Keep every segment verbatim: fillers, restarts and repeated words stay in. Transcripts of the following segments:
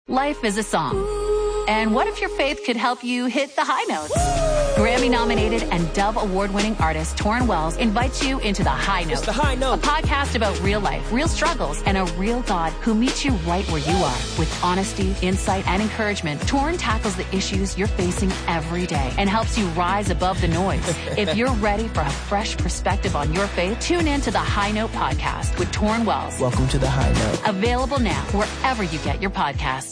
Life is a song. And what if your faith could help you hit the high notes? Grammy-nominated and Dove Award-winning artist Torrin Wells invites you into The High Note. It's The High Note. A podcast about real life, real struggles, and a real God who meets you right where you are. With honesty, insight, and encouragement, Torrin tackles the issues you're facing every day and helps you rise above the noise. If you're ready for a fresh perspective on your faith, tune in to The High Note podcast with Torrin Wells. Welcome to The High Note. Available now wherever you get your podcasts.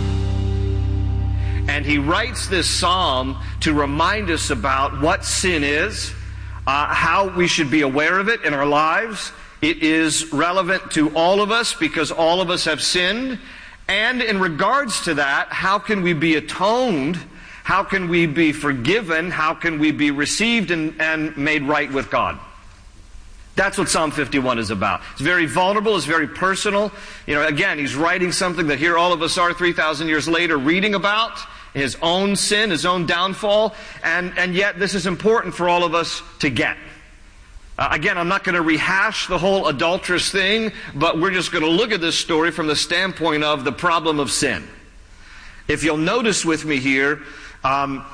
And he writes this psalm to remind us about what sin is, uh, how we should be aware of it in our lives. It is relevant to all of us because all of us have sinned. And in regards to that, how can we be atoned? How can we be forgiven? How can we be received and, and made right with God? That's what Psalm fifty-one is about. It's very vulnerable. It's very personal. You know, again, he's writing something that here all of us are three thousand years later reading about. His own sin, his own downfall. And, and yet this is important for all of us to get. Uh, again, I'm not going to rehash the whole adulterous thing, but we're just going to look at this story from the standpoint of the problem of sin. If you'll notice with me here, um,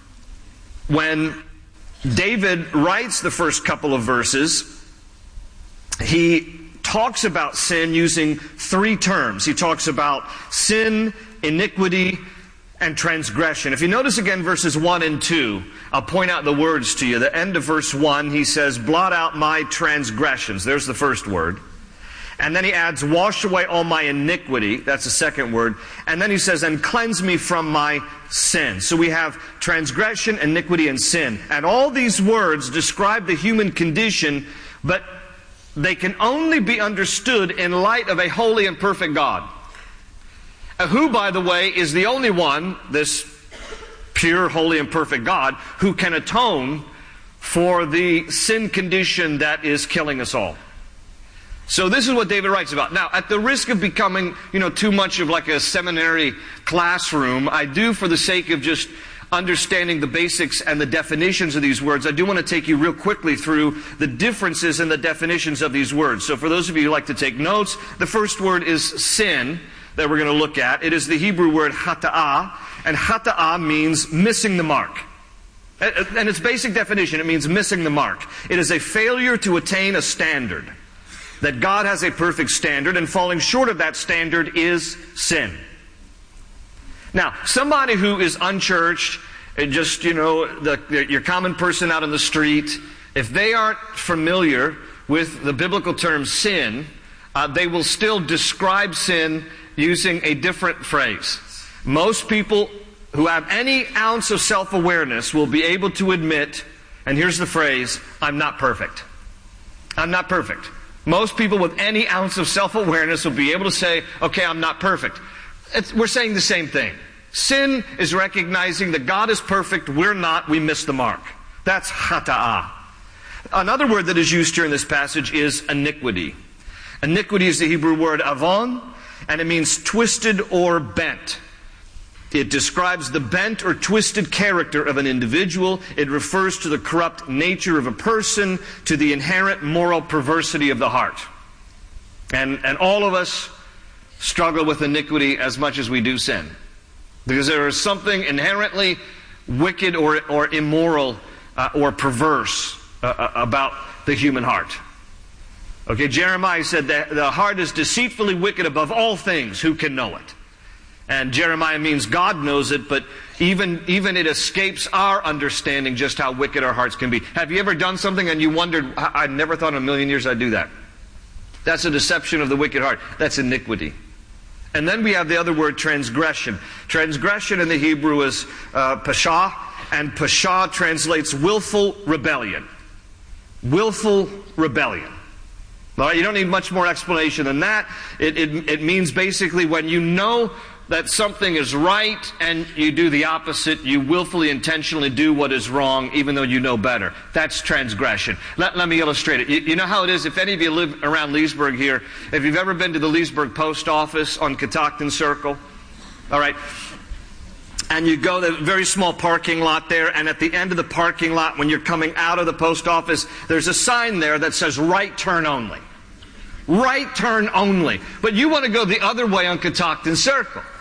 when David writes the first couple of verses, he talks about sin using three terms. He talks about sin, iniquity, and transgression. If you notice again verses one and two, I'll point out the words to you. The end of verse one, he says, blot out my transgressions. There's the first word. And then he adds, wash away all my iniquity. That's the second word. And then he says, and cleanse me from my sin. So we have transgression, iniquity, and sin. And all these words describe the human condition, but they can only be understood in light of a holy and perfect God. Who, by the way, is the only one, this pure, holy, and perfect God, who can atone for the sin condition that is killing us all. So this is what David writes about. Now, at the risk of becoming, you know, too much of like a seminary classroom, I do, for the sake of just understanding the basics and the definitions of these words, I do want to take you real quickly through the differences in the definitions of these words. So for those of you who like to take notes, the first word is sin that we're going to look at. It is the Hebrew word hata'ah, and hata'ah means missing the mark. And its basic definition, it means missing the mark. It is a failure to attain a standard. That God has a perfect standard, and falling short of that standard is sin. Now, somebody who is unchurched, just, you know, the, your common person out on the street, if they aren't familiar with the biblical term sin, uh, they will still describe sin using a different phrase. Most people who have any ounce of self-awareness will be able to admit, and here's the phrase, I'm not perfect. I'm not perfect. Most people with any ounce of self-awareness will be able to say, okay, I'm not perfect. It's, we're saying the same thing. Sin is recognizing that God is perfect, we're not, we miss the mark. That's hata'ah. Another word that is used here in this passage is iniquity. Iniquity is the Hebrew word avon, and it means twisted or bent. It describes the bent or twisted character of an individual. It refers to the corrupt nature of a person, to the inherent moral perversity of the heart. And, and all of us struggle with iniquity as much as we do sin. Because there is something inherently wicked or, or immoral uh, or perverse uh, about the human heart. Okay, Jeremiah said that the heart is deceitfully wicked above all things. Who can know it? And Jeremiah means God knows it, but even, even it escapes our understanding just how wicked our hearts can be. Have you ever done something and you wondered, I, I never thought in a million years I'd do that? That's a deception of the wicked heart. That's iniquity. And then we have the other word, transgression. Transgression in the Hebrew is uh, pasha, and pasha translates willful rebellion. Willful rebellion. All right, you don't need much more explanation than that. It, it, it means basically when you know that something is right and you do the opposite, you willfully, intentionally do what is wrong even though you know better. That's transgression. Let, let me illustrate it. You, you know how it is, if any of you live around Leesburg here, if you've ever been to the Leesburg Post Office on Catoctin Circle, all right, and you go to a very small parking lot there, and at the end of the parking lot, when you're coming out of the post office, there's a sign there that says right turn only. Right turn only. But you want to go the other way on Catoctin Circle.